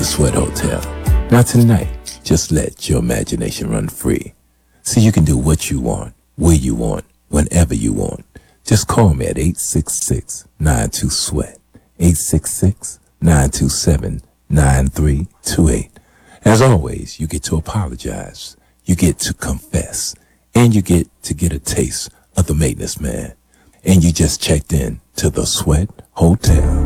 Sweat Hotel. Now tonight, just let your imagination run free. So you can do what you want, where you want, whenever you want. Just call me at 866-92-SWEAT. 866-927-9328. As always, you get to apologize, you get to confess, and you get to get a taste of the maintenance man. And you just checked in to the Sweat Hotel.